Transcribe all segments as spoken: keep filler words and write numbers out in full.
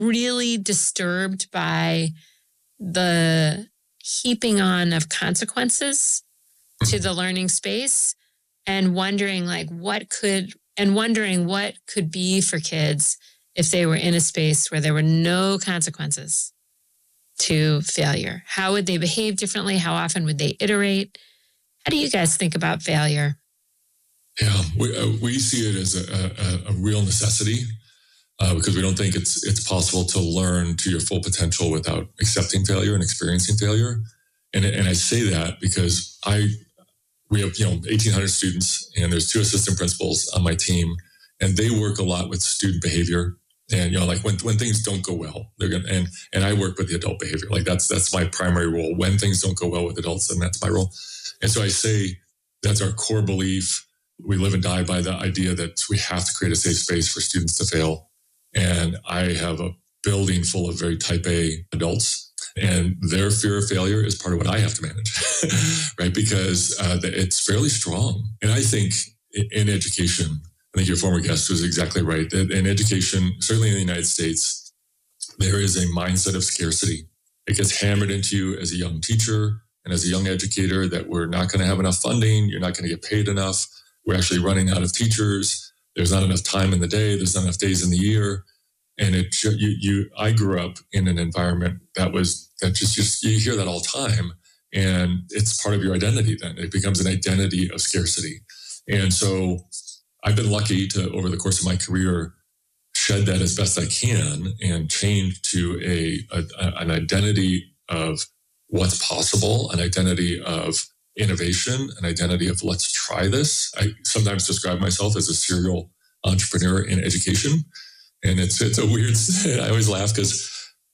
really disturbed by the heaping on of consequences to the learning space and wondering like what could, and wondering what could be for kids if they were in a space where there were no consequences to failure. How would they behave differently? How often would they iterate? How do you guys think about failure? Yeah, we, uh, we see it as a, a, a real necessity uh, because we don't think it's it's possible to learn to your full potential without accepting failure and experiencing failure. And and I say that because I we have you know eighteen hundred students and there's two assistant principals on my team, and they work a lot with student behavior. And you know, like when when things don't go well, they're gonna and and I work with the adult behavior. Like that's that's my primary role. When things don't go well with adults, then that's my role. And so I say that's our core belief. We live and die by the idea that we have to create a safe space for students to fail. And I have a building full of very type A adults, and their fear of failure is part of what I have to manage, right? Because uh, it's fairly strong. And I think in education, I think your former guest was exactly right. In education, certainly in the United States, there is a mindset of scarcity. It gets hammered into you as a young teacher and as a young educator that we're not going to have enough funding. You're not going to get paid enough. We're actually running out of teachers. There's not enough time in the day. There's not enough days in the year. And it, you, you, I grew up in an environment that was, that just, just, you hear that all the time. And it's part of your identity then. It becomes an identity of scarcity. And so I've been lucky to, over the course of my career, shed that as best I can and change to a, a an identity of what's possible, an identity of innovation, an identity of let's try this. I sometimes describe myself as a serial entrepreneur in education. And it's it's a weird, I always laugh because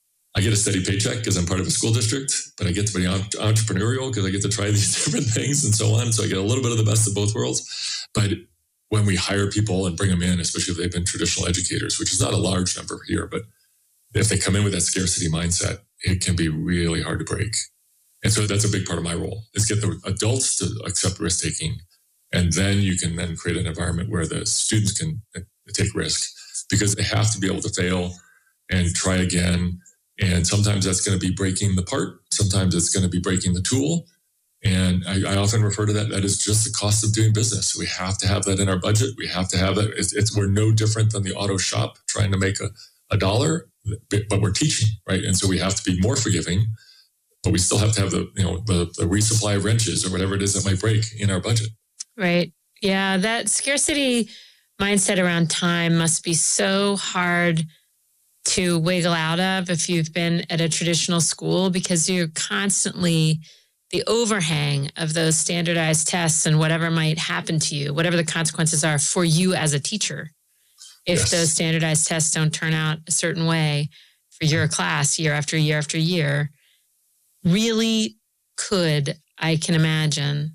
I get a steady paycheck because I'm part of a school district, but I get to be entrepreneurial because I get to try these different things and so on. So I get a little bit of the best of both worlds. But when we hire people and bring them in, especially if they've been traditional educators, which is not a large number here, but if they come in with that scarcity mindset, it can be really hard to break. And so that's a big part of my role, is get the adults to accept risk-taking. And then you can then create an environment where the students can take risk because they have to be able to fail and try again. And sometimes that's going to be breaking the part. Sometimes it's going to be breaking the tool. And I, I often refer to that, that is just the cost of doing business. We have to have that in our budget. We have to have that. It's, it's we're no different than the auto shop trying to make a, a dollar, but we're teaching, right? And so we have to be more forgiving, but we still have to have the, you know, the, the resupply of wrenches or whatever it is that might break in our budget. Right. Yeah. That scarcity mindset around time must be so hard to wiggle out of if you've been at a traditional school, because you're constantly the overhang of those standardized tests and whatever might happen to you, whatever the consequences are for you as a teacher. If yes. those standardized tests don't turn out a certain way for your class year after year after year, really could, I can imagine,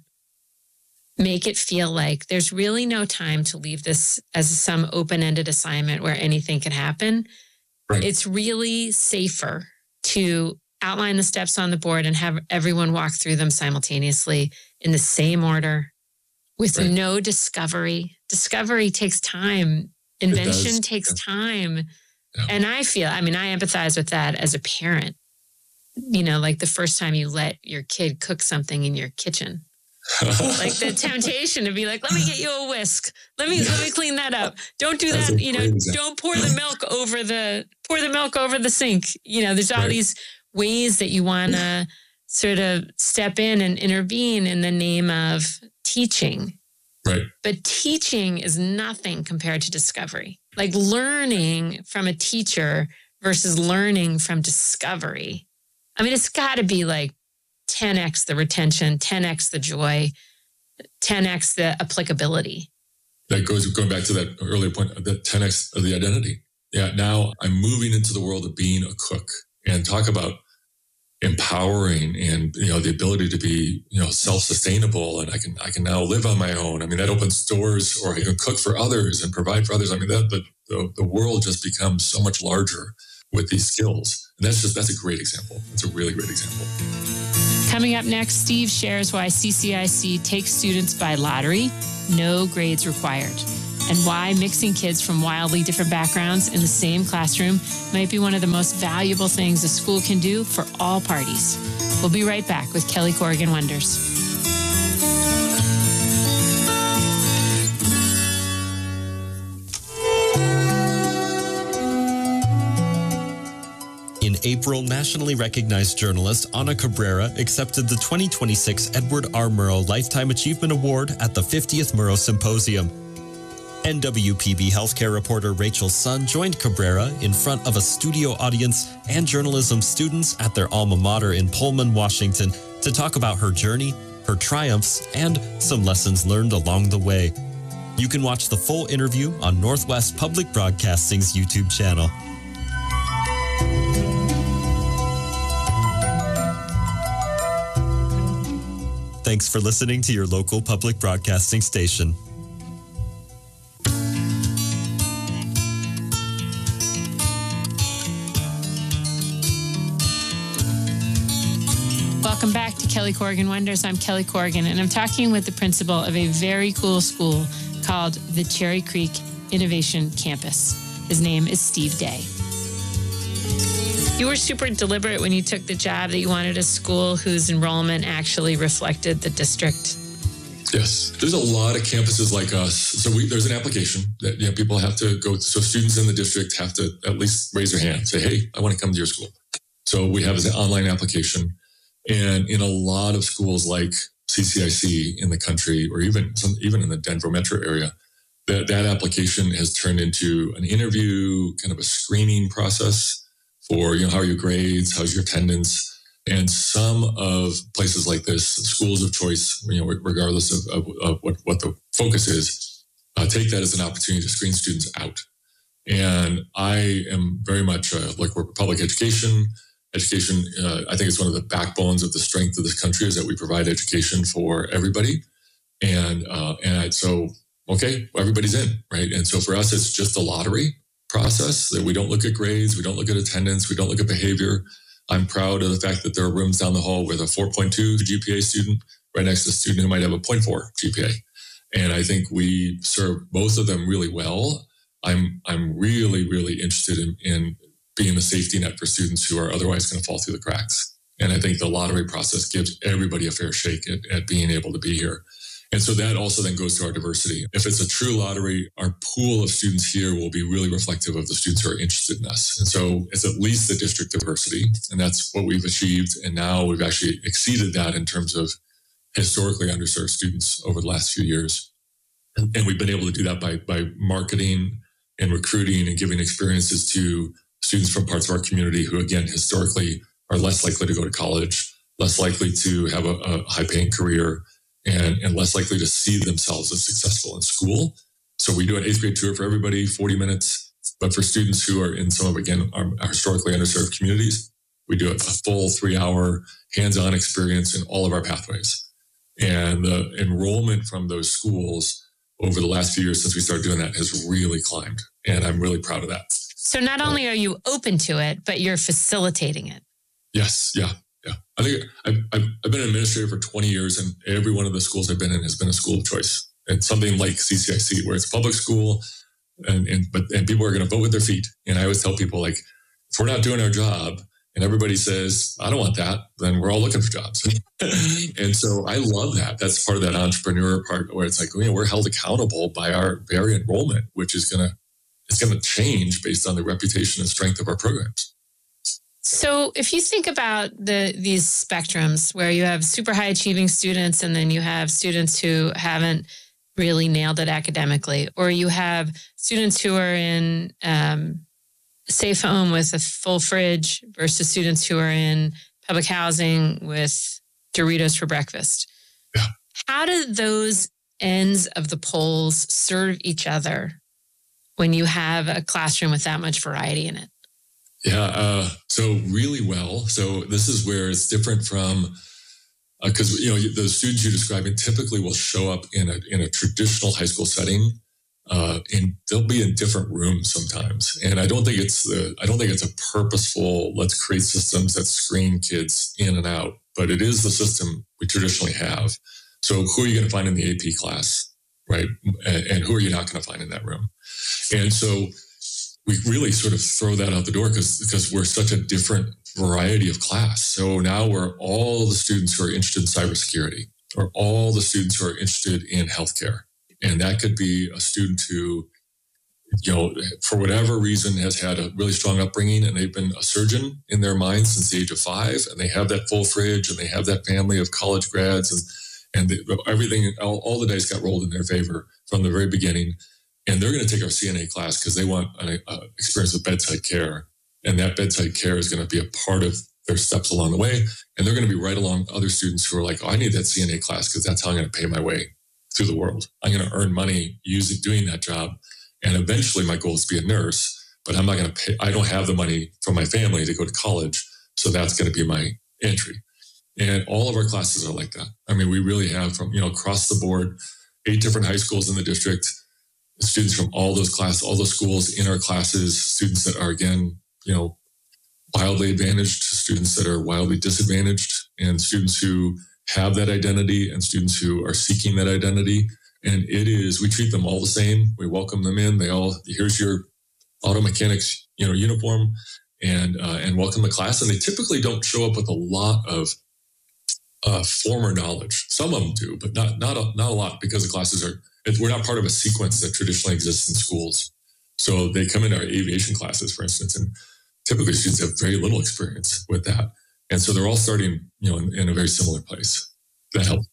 make it feel like there's really no time to leave this as some open-ended assignment where anything can happen. Right. It's really safer to outline the steps on the board and have everyone walk through them simultaneously in the same order with right. no discovery. Discovery takes time. Invention takes yeah. time. Yeah. And I feel, I mean, I empathize with that as a parent. You know, like the first time you let your kid cook something in your kitchen. Like the temptation to be like, let me get you a whisk. Let me, yeah. let me clean that up. Don't do That's that. You know, example. Don't pour the milk over the, pour the milk over the sink. You know, there's all right. these ways that you want to sort of step in and intervene in the name of teaching. Right. But teaching is nothing compared to discovery. Like learning from a teacher versus learning from discovery. I mean, it's got to be like ten x the retention, ten x the joy, ten x the applicability. That goes going back to that earlier point, that ten x of the identity. Yeah, now I'm moving into the world of being a cook, and talk about empowering and, you know, the ability to be, you know, self-sustainable, and I can I can now live on my own. I mean, that opens doors, or I can cook for others and provide for others. I mean, that the the, the world just becomes so much larger with these skills. And that's just, that's a great example. That's a really great example. Coming up next, Steve shares why C C I C takes students by lottery, no grades required. and why mixing kids from wildly different backgrounds in the same classroom might be one of the most valuable things a school can do for all parties. We'll be right back with Kelly Corrigan Wonders. In April, nationally recognized journalist Ana Cabrera accepted the twenty twenty-six Edward R. Murrow Lifetime Achievement Award at the fiftieth Murrow Symposium. N W P B healthcare reporter Rachel Sun joined Cabrera in front of a studio audience and journalism students at their alma mater in Pullman, Washington, to talk about her journey, her triumphs, and some lessons learned along the way. You can watch the full interview on Northwest Public Broadcasting's YouTube channel. Thanks for listening to your local public broadcasting station. Welcome back to Kelly Corrigan Wonders. I'm Kelly Corrigan, and I'm talking with the principal of a very cool school called the Cherry Creek Innovation Campus. His name is Steve Day. You were super deliberate when you took the job that you wanted a school whose enrollment actually reflected the district. Yes, there's a lot of campuses like us. So we, there's an application that you know, people have to go. So students in the district have to at least raise their hand, say, "Hey, I want to come to your school." So we have an online application, and in a lot of schools like C C I C in the country, or even some, even in the Denver metro area, that that application has turned into an interview, kind of a screening process. For, you know, how are your grades? How's your attendance? And some of places like this, schools of choice, you know, regardless of, of, of what, what the focus is, uh, take that as an opportunity to screen students out. And I am very much uh, like we're public education. Education, uh, I think it's one of the backbones of the strength of this country is that we provide education for everybody. And uh, and I, so, okay, well, everybody's in, right? And so for us, it's just a lottery process that we don't look at grades, we don't look at attendance, we don't look at behavior. I'm proud of the fact that there are rooms down the hall with a four point two G P A student right next to a student who might have a zero point four G P A. And I think we serve both of them really well. I'm I'm really, really interested in, in being the safety net for students who are otherwise going to fall through the cracks. And I think the lottery process gives everybody a fair shake at, at being able to be here. And so that also then goes to our diversity. If it's a true lottery, our pool of students here will be really reflective of the students who are interested in us. And so it's at least the district diversity, and that's what we've achieved. And now we've actually exceeded that in terms of historically underserved students over the last few years. And, and we've been able to do that by, by marketing and recruiting and giving experiences to students from parts of our community who, again, historically are less likely to go to college, less likely to have a, a high-paying career, And, and less likely to see themselves as successful in school. So we do an eighth grade tour for everybody, forty minutes. But for students who are in some of, again, our, our historically underserved communities, we do a full three-hour hands-on experience in all of our pathways. And the enrollment from those schools over the last few years since we started doing that has really climbed. And I'm really proud of that. So not only are you open to it, but you're facilitating it. Yes, yeah. Yeah, I think I've, I've, I've been an administrator for twenty years, and every one of the schools I've been in has been a school of choice. It's something like C C I C, where it's a public school, and and but and people are going to vote with their feet. And I always tell people, like, if we're not doing our job, and everybody says, "I don't want that," then we're all looking for jobs. And so I love that. That's part of that entrepreneur part, where it's like, you know, we're held accountable by our very enrollment, which is gonna it's gonna change based on the reputation and strength of our programs. So if you think about the these spectrums where you have super high achieving students and then you have students who haven't really nailed it academically, or you have students who are in um, safe home with a full fridge versus students who are in public housing with Doritos for breakfast. Yeah. How do those ends of the poles serve each other when you have a classroom with that much variety in it? Yeah, uh, so really well. So this is where it's different from, because uh, you know the students you're describing typically will show up in a in a traditional high school setting, uh, and they'll be in different rooms sometimes. And I don't think it's the I don't think it's a purposeful let's create systems that screen kids in and out, but it is the system we traditionally have. So who are you going to find in the A P class? right? And, and who are you not going to find in that room? And so we really sort of throw that out the door because because we're such a different variety of class. So now we're all the students who are interested in cybersecurity, or all the students who are interested in healthcare. And that could be a student who, you know, for whatever reason has had a really strong upbringing and they've been a surgeon in their mind since the age of five, and they have that full fridge and they have that family of college grads, and and the, everything, all, all the dice got rolled in their favor from the very beginning. And they're going to take our C N A class because they want an uh, experience with bedside care. And that bedside care is going to be a part of their steps along the way. And they're going to be right along other students who are like, oh, I need that C N A class because that's how I'm going to pay my way through the world. I'm going to earn money using doing that job. And eventually my goal is to be a nurse, but I'm not going to pay. I don't have the money from my family to go to college. So that's going to be my entry. And all of our classes are like that. I mean, we really have from, you know, across the board, eight different high schools in the district, students from all those classes, all those schools in our classes, students that are, again, you know, wildly advantaged, students that are wildly disadvantaged, and students who have that identity and students who are seeking that identity. And it is, we treat them all the same. We welcome them in. They all, here's your auto mechanics, you know, uniform, and, uh, and welcome to class. And they typically don't show up with a lot of uh, former knowledge. Some of them do, but not, not, a, not a lot, because the classes are, we're not part of a sequence that traditionally exists in schools. So they come into our aviation classes, for instance, and typically students have very little experience with that. And so they're all starting, you know, in, in a very similar place. That helps.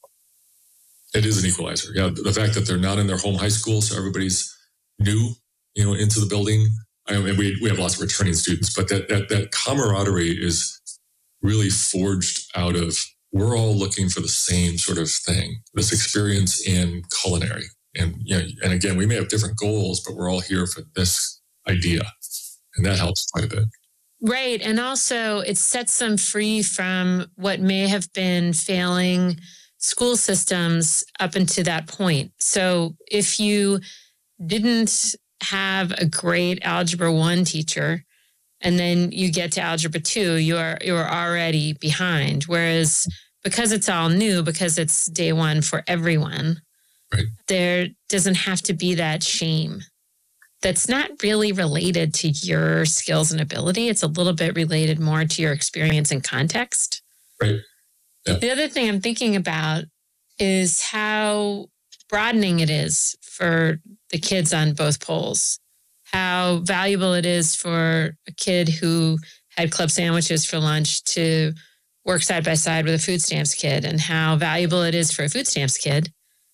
It is an equalizer. Yeah. The fact that they're not in their home high school, so everybody's new, you know, into the building. I mean, we, we have lots of returning students, but that, that, that camaraderie is really forged out of, we're all looking for the same sort of thing, this experience in culinary. And, you know, and again, we may have different goals, but we're all here for this idea. And that helps quite a bit. Right. And also it sets them free from what may have been failing school systems up until that point. So if you didn't have a great Algebra one teacher, and then you get to Algebra two, you are you're already behind. Whereas because it's all new, because it's day one for everyone, right, there doesn't have to be that shame. That's not really related to your skills and ability. It's a little bit related more to your experience and context. Right. Yeah. The other thing I'm thinking about is how broadening it is for the kids on both poles. How valuable it is for a kid who had club sandwiches for lunch to work side by side with a food stamps kid, and how valuable it is for a food stamps kid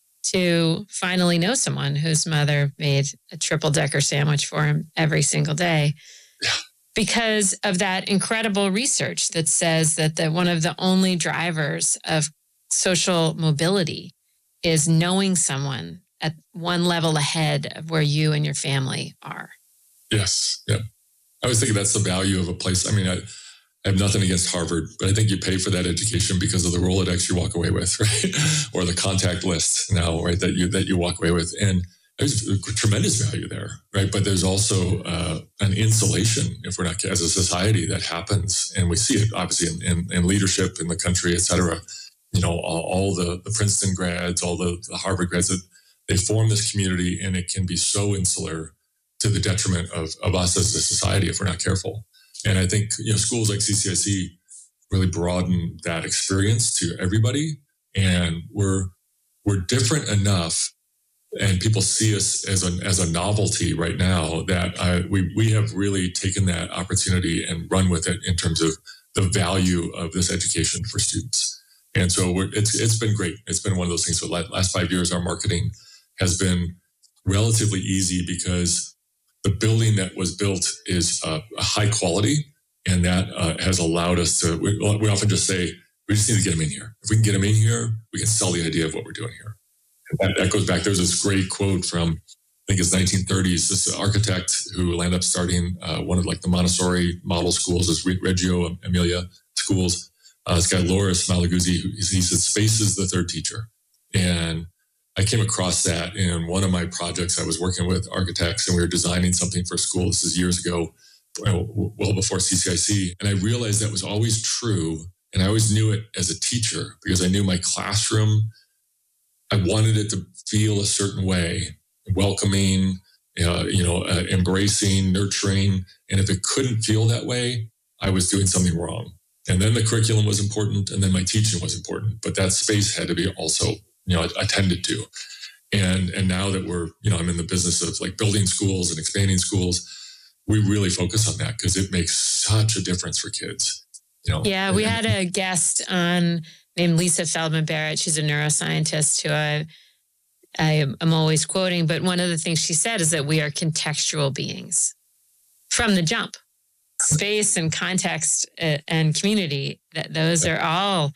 to finally know someone whose mother made a triple decker sandwich for him every single day. Yeah. Because of that incredible research that says that the, one of the only drivers of social mobility is knowing someone at one level ahead of where you and your family are. Yes. Yeah. I was thinking that's the value of a place. I mean, I, I have nothing against Harvard, but I think you pay for that education because of the Rolodex you walk away with, right? Or the contact list now, right, that you that you walk away with. And there's a tremendous value there, right? But there's also uh, an insulation, if we're not, as a society, that happens. And we see it, obviously, in, in, in leadership in the country, et cetera. You know, all, all the, the Princeton grads, all the, the Harvard grads, that they form this community, and it can be so insular to the detriment of, of us as a society if we're not careful. And I think, you know, schools like C C I C really broaden that experience to everybody. And we're we're different enough, and people see us as a as a novelty right now, that uh, we we have really taken that opportunity and run with it in terms of the value of this education for students. And so we're, it's it's been great. It's been one of those things. For the last five years, our marketing has been relatively easy because the building that was built is uh, a high quality, and that uh, has allowed us to, we, we often just say, we just need to get them in here. If we can get them in here, we can sell the idea of what we're doing here. And that, that goes back, there's this great quote from, I think it's nineteen thirties, this architect who will end up starting uh, one of like the Montessori model schools, this Reggio Emilia schools. Uh, this guy, Loris Malaguzzi, he said, space is the third teacher. And I came across that in one of my projects. I was working with architects, and we were designing something for a school. This is years ago, well before C C I C. And I realized that was always true. And I always knew it as a teacher because I knew my classroom I wanted it to feel a certain way, welcoming, uh, you know, uh, embracing, nurturing. And if it couldn't feel that way, I was doing something wrong. And then the curriculum was important, and then my teaching was important. But that space had to be also, you know, attended to. And and now that we're, you know, I'm in the business of like building schools and expanding schools, we really focus on that because it makes such a difference for kids. You know. Yeah, we had a guest on named Lisa Feldman Barrett. She's a neuroscientist who I, I am always quoting. But one of the things she said is that we are contextual beings from the jump. Space and context and community, that those are all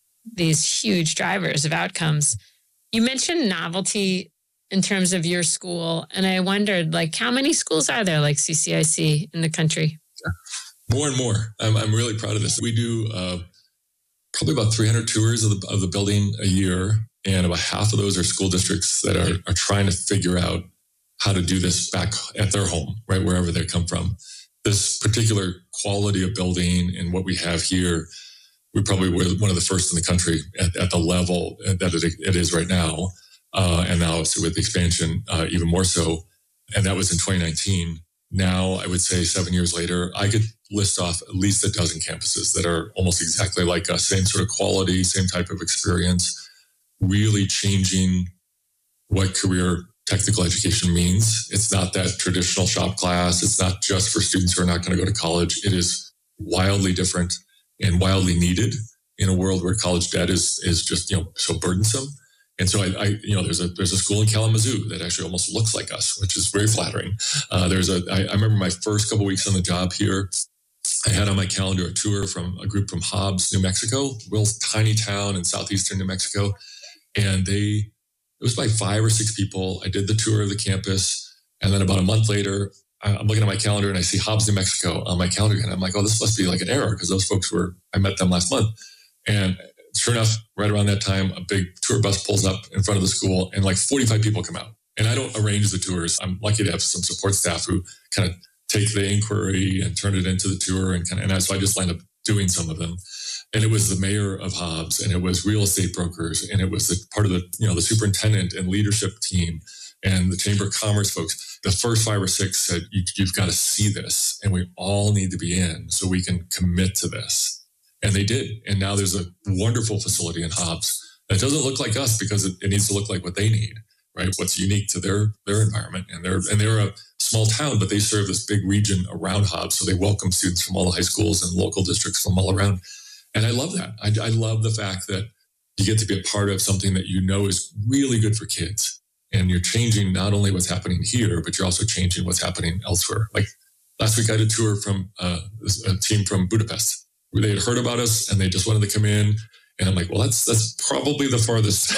these huge drivers of outcomes. You mentioned novelty in terms of your school, and I wondered, like, how many schools are there like C C I C in the country? More and more. I'm I'm really proud of this. We do uh, probably about three hundred tours of the of the building a year, and about half of those are school districts that are are trying to figure out how to do this back at their home, right, wherever they come from. This particular quality of building and what we have here, we probably were one of the first in the country at, at the level that it, it is right now. Uh, and now so with the expansion, uh, even more so. And that was in twenty nineteen. Now, I would say seven years later, I could list off at least a dozen campuses that are almost exactly like us, same sort of quality, same type of experience, really changing what career technical education means. It's not that traditional shop class. It's not just for students who are not going to go to college. It is wildly different and wildly needed in a world where college debt is is just, you know, so burdensome. And so I, I you know, there's a there's a school in Kalamazoo that actually almost looks like us, which is very flattering. Uh, there's a I, I remember my first couple of weeks on the job here. I had on my calendar a tour from a group from Hobbs, New Mexico, real tiny town in southeastern New Mexico, and they. It was like five or six people. I did the tour of the campus. And then about a month later, I'm looking at my calendar and I see Hobbs, New Mexico on my calendar. And I'm like, oh, this must be like an error because those folks were, I met them last month. And sure enough, right around that time, a big tour bus pulls up in front of the school and like forty-five people come out. And I don't arrange the tours. I'm lucky to have some support staff who kind of take the inquiry and turn it into the tour. And kind of, and I, so I just lined up doing some of them. And it was the mayor of Hobbs, and it was real estate brokers, and it was the part of the, you know, the superintendent and leadership team and the Chamber of Commerce folks. The first five or six said, you, you've got to see this, and we all need to be in so we can commit to this. And they did. And now there's a wonderful facility in Hobbs that doesn't look like us because it, it needs to look like what they need, right? What's unique to their their environment. And they're and they're a small town, but they serve this big region around Hobbs. So they welcome students from all the high schools and local districts from all around. And I love that. I, I love the fact that you get to be a part of something that you know is really good for kids. And you're changing not only what's happening here, but you're also changing what's happening elsewhere. Like last week, I had a tour from uh, a team from Budapest. Where they had heard about us and they just wanted to come in. And I'm like, well, that's that's probably the farthest.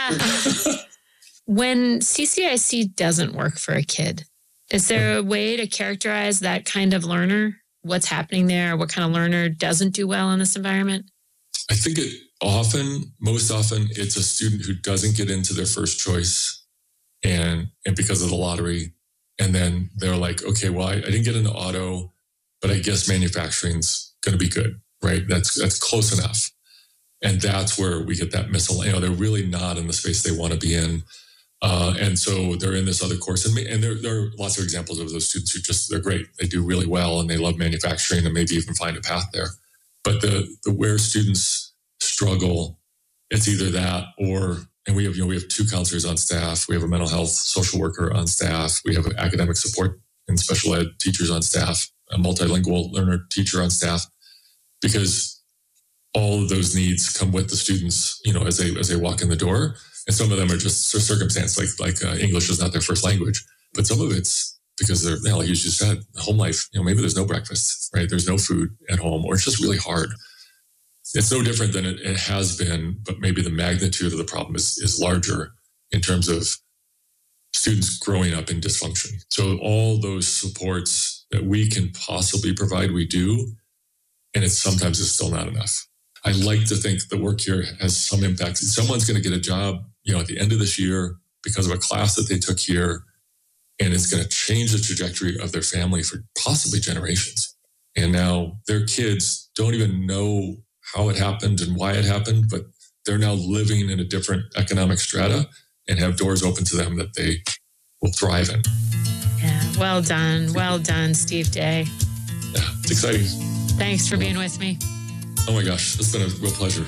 When C C I C doesn't work for a kid, is there a way to characterize that kind of learner? What's happening there? What kind of learner doesn't do well in this environment? I think it often, most often, it's a student who doesn't get into their first choice and, and because of the lottery. And then they're like, okay, well, I, I didn't get into auto, but I guess manufacturing's going to be good, right? That's that's close enough. And that's where we get that missile. You know, they're really not in the space they want to be in. Uh, and so they're in this other course. And, and there, there are lots of examples of those students who just, they're great. They do really well and they love manufacturing and maybe even find a path there. But the, the where students struggle, it's either that or, and we have, you know, we have two counselors on staff. We have a mental health social worker on staff. We have an academic support and special ed teachers on staff, a multilingual learner teacher on staff, because all of those needs come with the students, you know, as they, as they walk in the door. And some of them are just circumstance, like like uh, English is not their first language. But some of it's because they're, you know, like you just said, home life, you know, maybe there's no breakfast, right? There's no food at home, or it's just really hard. It's no different than it, it has been, but maybe the magnitude of the problem is, is larger in terms of students growing up in dysfunction. So all those supports that we can possibly provide, we do, and it's sometimes it's still not enough. I like to think the work here has some impact. Someone's going to get a job, you know, at the end of this year because of a class that they took here, and it's going to change the trajectory of their family for possibly generations. And now their kids don't even know how it happened and why it happened, but they're now living in a different economic strata and have doors open to them that they will thrive in. Yeah, well done. Well done, Steve Day. Yeah, it's exciting. Thanks for being with me. Oh my gosh, it's been a real pleasure.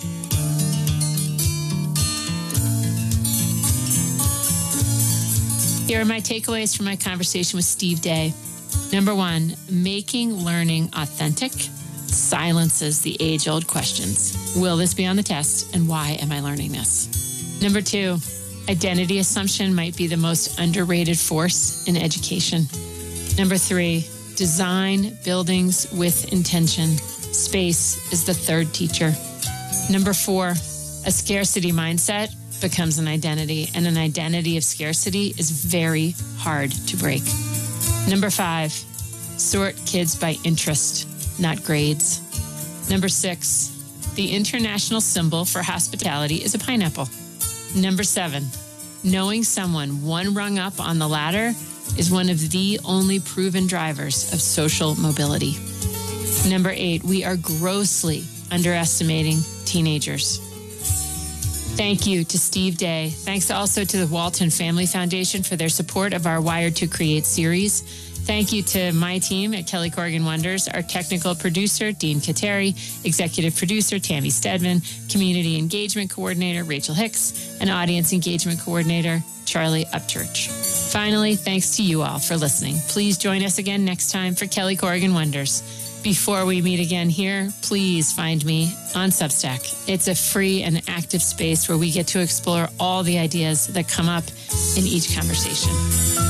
Here are my takeaways from my conversation with Steve Day. Number one, making learning authentic silences the age-old questions. Will this be on the test, and why am I learning this? Number two, identity assumption might be the most underrated force in education. Number three, design buildings with intention. Space is the third teacher. Number four, a scarcity mindset becomes an identity, and an identity of scarcity is very hard to break. Number five, sort kids by interest, not grades. Number six, the international symbol for hospitality is a pineapple. Number seven, knowing someone one rung up on the ladder is one of the only proven drivers of social mobility. Number eight, we are grossly underestimating teenagers. Thank you to Steve Day. Thanks also to the Walton Family Foundation for their support of our Wired to Create series. Thank you to my team at Kelly Corrigan Wonders, our technical producer, Dean Kateri, executive producer, Tammy Stedman, community engagement coordinator, Rachel Hicks, and audience engagement coordinator, Charlie Upchurch. Finally, thanks to you all for listening. Please join us again next time for Kelly Corrigan Wonders. Before we meet again here, please find me on Substack. It's a free and active space where we get to explore all the ideas that come up in each conversation.